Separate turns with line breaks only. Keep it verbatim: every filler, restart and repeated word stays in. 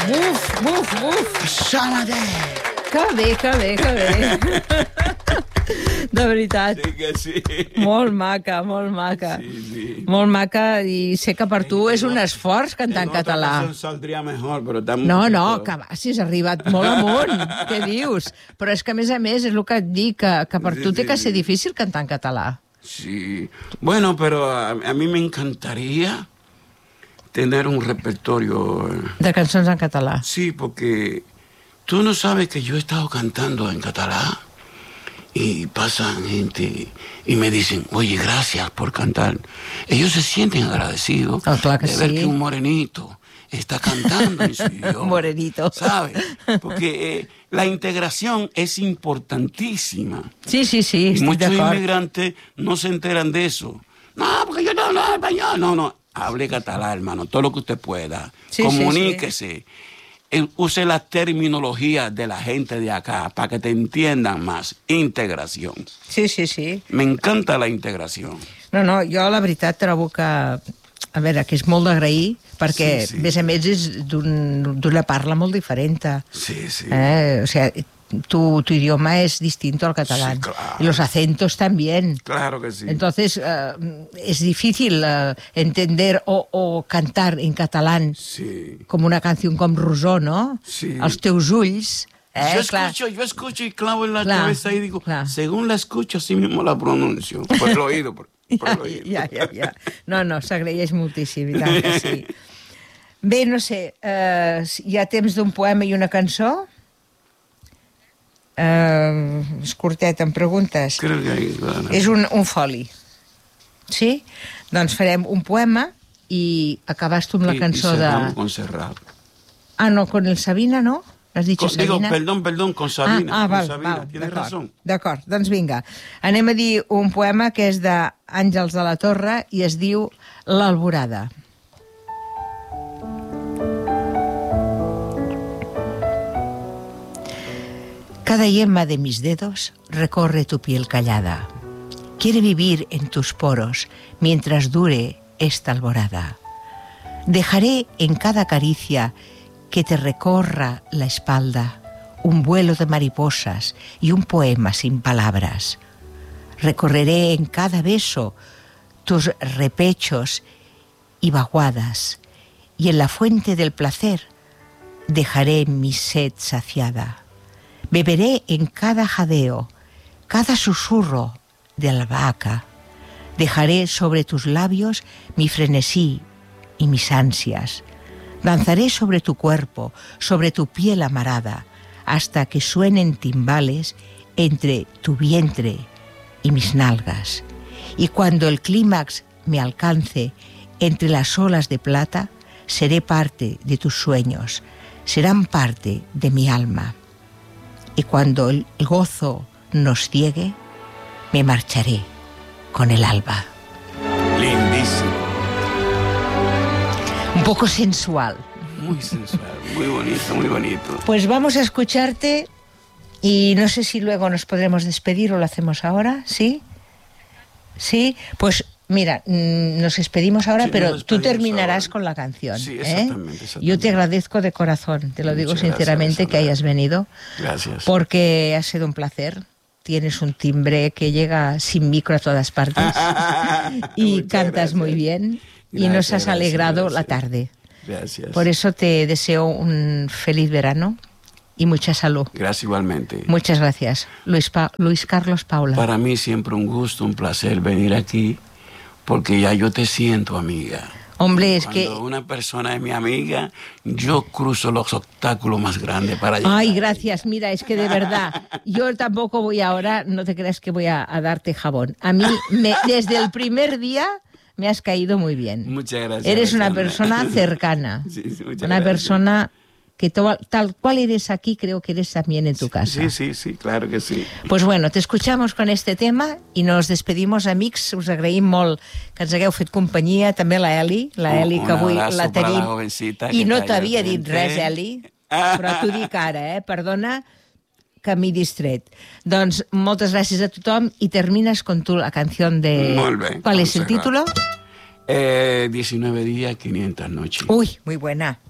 Buf, buf, buf.
Això mateix.
Que bé, que bé, que bé. De veritat.
Sí que sí.
Molt maca, molt maca.
Sí, sí.
Molt maca, i sé que per tu és un esforç cantar en català.
En otra saldría mejor, però tan...
No, no, que va, si has arribat molt amunt. Què dius? Però és que, a més a més, és el que et dic, que, que per tu té que ser difícil cantar en català.
Sí. Bueno, pero a, a mí me encantaría tener un repertorio.
De cançons en català.
Sí, porque tú no sabes que yo he estado cantando en catalán y pasan gente y me dicen, oye, gracias por cantar. Ellos se sienten agradecidos
oh, claro que
de ver
sí.
que un morenito está cantando en su idioma.
Morenito.
¿Sabes? Porque eh, la integración es importantísima.
Sí, sí, sí.
Y muchos inmigrantes no se enteran de eso. No, porque yo no hablo español. No, no. Hable catalán, hermano. Todo lo que usted pueda.
Sí,
comuníquese.
Sí,
sí. Use la terminología de la gente de acá para que te entiendan más. Integración.
Sí, sí, sí.
Me encanta la integración.
No, no, jo la veritat trobo que, a veure, que és molt d'agrair, perquè, sí, sí. més a més, és d'una parla molt diferent.
Sí, sí.
Eh? O sigui, tu, tu idioma es distinto al catalán.
Sí, claro.
Y los acentos también.
Claro que sí.
Entonces, uh, es difícil uh, entender o, o cantar en catalán
sí.
com una canción com Rosó, ¿no?
Sí.
Els teus ulls... Eh,
yo escucho, yo escucho y clavo en la
clar,
cabeza y digo,
clar.
según la escucho, así mismo la pronuncio. Por el oído, por, por el oído.
Ja, ja, ja. No, no, s'agraeix moltíssim, i tant que sí. Bé, no sé, uh, hi ha temps d'un poema i una cançó? Uh, és curtet, em preguntes?
Creo que hay, claro.
És un, un foli. Sí? Doncs farem un poema i acabas tu amb la
y,
cançó
y
de...
con Serrat.
Ah, no, con el Sabina, ¿no? Has dit
Con,
Sabina?
digo, perdón, perdón, con Sabina.
Ah, ah
con
val,
Sabina.
val,
Tienes razón.
D'acord, doncs vinga. Anem a dir un poema que és d'Àngels de la Torre i es diu L'Alborada. Cada yema de mis dedos recorre tu piel callada. Quiere vivir en tus poros mientras dure esta alborada. Dejaré en cada caricia que te recorra la espalda un vuelo de mariposas y un poema sin palabras. Recorreré en cada beso tus repechos y vaguadas, y en la fuente del placer dejaré mi sed saciada. Beberé en cada jadeo, cada susurro de albahaca. Dejaré sobre tus labios mi frenesí y mis ansias. Danzaré sobre tu cuerpo, sobre tu piel amarada, hasta que suenen timbales entre tu vientre y mis nalgas. Y cuando el clímax me alcance entre las olas de plata, seré parte de tus sueños, serán parte de mi alma. Y cuando el gozo nos ciegue, me marcharé con el alba.
Lindísimo.
Un poco sensual.
Muy sensual, muy bonito, muy bonito.
Pues vamos a escucharte y no sé si luego nos podremos despedir o lo hacemos ahora, ¿sí? Sí, pues mira, nos despedimos ahora, sí, pero tú terminarás ahora con la canción.
Sí,
¿eh?
exactamente, exactamente.
Yo te agradezco de corazón, te lo digo
Muchas
sinceramente,
gracias,
que hayas venido.
Gracias.
Porque ha sido un placer. Tienes un timbre que llega sin micro a todas partes y cantas gracias. Muy bien y gracias, nos has alegrado gracias, gracias. La tarde.
Gracias.
Por eso te deseo un feliz verano y mucha salud.
Gracias igualmente.
Muchas gracias. Luis, pa Luis Carlos Paula.
Para mí siempre un gusto, un placer venir aquí, porque ya yo te siento amiga.
Hombre, es
Cuando
que...
una persona es mi amiga, yo cruzo los obstáculos más grandes para llegar.
Ay, gracias. Mira, es que de verdad, yo tampoco voy ahora, no te creas que voy a, a darte jabón. A mí, me, desde el primer día... me has caído muy bien.
Muchas gracias.
Eres una persona cercana.
Sí, sí, muchas
una
gracias.
persona que to, tal cual eres aquí, creo que eres también en tu
sí,
casa.
Sí, sí, sí, claro que sí.
Pues bueno, te escuchamos con este tema i nos despedimos, amics. Us agraïm molt que ens hagueu fet companyia. També la Eli, la Eli, que avui la tenim.
La
I no t'havia dit res, Eli, però t'ho dic ara, eh? Perdona que m'he distret. Doncs moltes gràcies a tothom i termines con tu la canció de...
Molt bé.
¿Cuál es el título?
Eh, diecinueve días, quinientas noches.
Uy, muy buena.